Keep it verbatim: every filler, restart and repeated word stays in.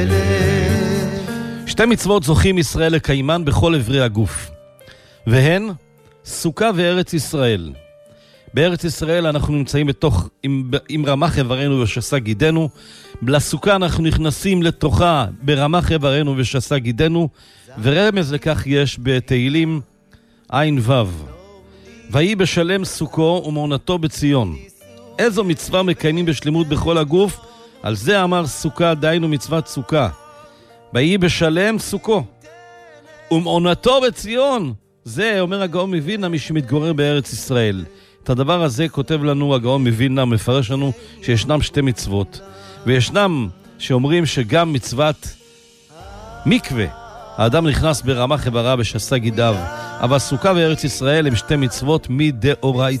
שתי מצוות זוכים ישראל לקיימן בכל עברי הגוף, והן סוכה וארץ ישראל. בארץ ישראל אנחנו נמצאים בתוך, עם, עם רמ"ח איברנו ושס"ה גידנו. לסוכה אנחנו נכנסים לתוכה ברמ"ח איברנו ושס"ה גידנו, ורמז לכך יש בתהילים עין וו. ויהי בשלם סוכו ומעונתו בציון. איזו מצווה מקיימים בשלמות בכל הגוף? על זה אמר סוכה, דיינו מצוות סוכה. ויהי בשלם סוכו ומעונתו בציון. זה אומר הגאון מווילנה, מי שמתגורר בארץ ישראל. את הדבר הזה כותב לנו הגאון מווילנה, מפרש לנו שישנם שתי מצוות, וישנם שאומרים שגם מצוות מקווה, האדם נכנס ברמ"ח איבריו ושס"ה גידיו, אבל סוכה וארץ ישראל הם שתי מצוות מדאורייתא.